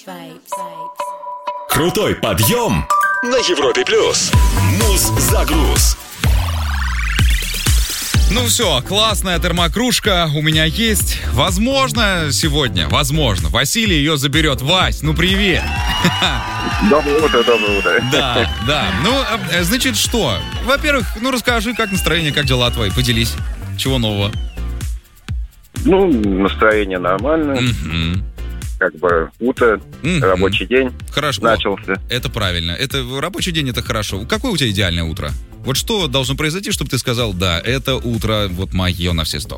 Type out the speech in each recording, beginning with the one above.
Крутой подъем на Европе плюс. Муз-загруз. Ну все, классная термокружка у меня есть. Возможно, сегодня, Василий ее заберет. Вась, ну привет. Доброе утро. Да. Ну, значит, что? Во-первых, расскажи, как настроение, как дела твои, поделись. Чего нового? Ну, настроение нормальное. Как бы утро, рабочий день хорошо. Начался. Это правильно. Рабочий день, это хорошо. Какое у тебя идеальное утро? Вот что должно произойти, чтобы ты сказал, да, это утро вот мое на все 100?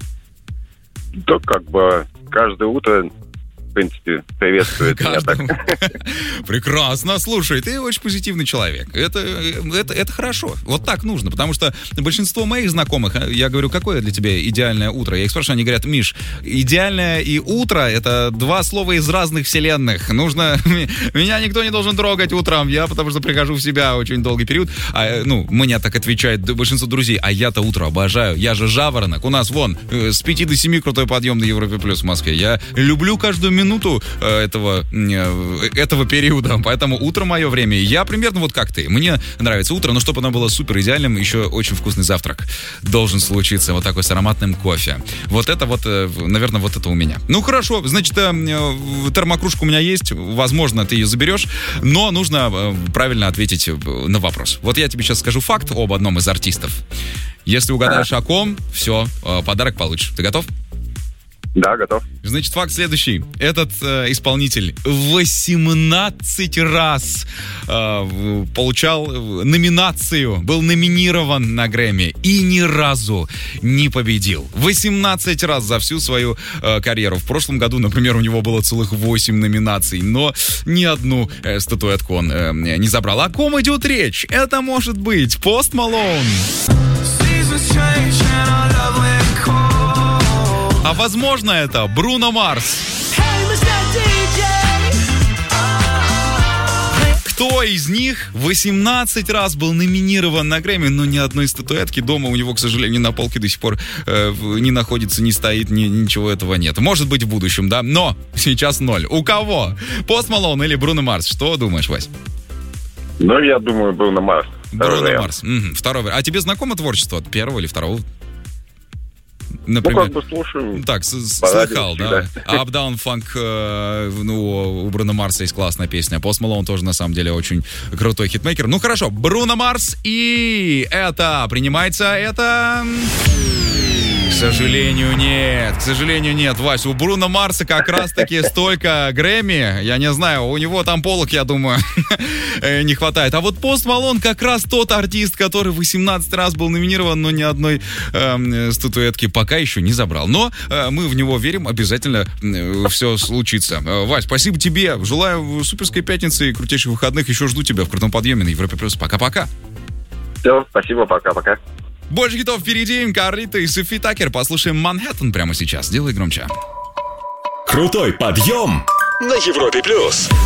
То как бы каждое утро, в принципе, приветствует меня так. Прекрасно. Слушай, ты очень позитивный человек. Это хорошо. Вот так нужно. Потому что большинство моих знакомых, я говорю, какое для тебя идеальное утро? Я их спрашиваю, они говорят, Миш, идеальное и утро — это два слова из разных вселенных. Меня никто не должен трогать утром, потому что прихожу в себя очень долгий период. Мне так отвечает большинство друзей. А я-то утро обожаю. Я же жаворонок. У нас с 5 до 7 крутой подъем на Европе плюс в Москве. Я люблю каждую минуту этого периода, поэтому утро мое время. Я примерно вот как ты. Мне нравится утро, но чтобы оно было супер идеальным, еще очень вкусный завтрак должен случиться, вот такой с ароматным кофе. Наверное, вот это у меня. Ну хорошо, значит, термокружка у меня есть, возможно, ты ее заберешь, но нужно правильно ответить на вопрос. Вот я тебе сейчас скажу факт об одном из артистов. Если угадаешь о ком, все, подарок получишь. Ты готов? Да, готов. Значит, факт следующий. Этот исполнитель 18 раз получал номинацию, был номинирован на Грэмми и ни разу не победил. 18 раз за всю свою карьеру. В прошлом году, например, у него было целых 8 номинаций, но ни одну статуэтку он не забрал. О ком идет речь? Это может быть Пост Малон. А возможно, это Бруно Марс. Кто из них 18 раз был номинирован на Грэмми, но ни одной статуэтки дома у него, к сожалению, на полке до сих пор не находится, не стоит, ничего этого нет. Может быть, в будущем, да, но сейчас 0. У кого? Пост Малон или Бруно Марс? Что думаешь, Вась? Ну, я думаю, Бруно Марс. Бруно Марс. Второй вариант. А тебе знакомо творчество от первого или второго? Например, как бы слушаю. Так, слыхал, да? Up, Down, Funk, у Бруно Марса есть классная песня. Пост Малон тоже, на самом деле, очень крутой хитмейкер. Ну, хорошо, Бруно Марс, и это... К сожалению, нет. Вась, у Бруно Марса как раз-таки столько Грэмми, я не знаю, у него там полок, я думаю, не хватает. А вот Пост Малон как раз тот артист, который 18 раз был номинирован, но ни одной статуэтки пока еще не забрал. Но мы в него верим, обязательно все случится. Вась, спасибо тебе, желаю суперской пятницы и крутейших выходных. Еще жду тебя в крутом подъеме на Европе плюс. Пока-пока. Все, спасибо, пока-пока. Больше хитов впереди. Карлита и Софи Таккер. Послушаем «Манхэттен» прямо сейчас. Делай громче. Крутой подъем на Европе плюс.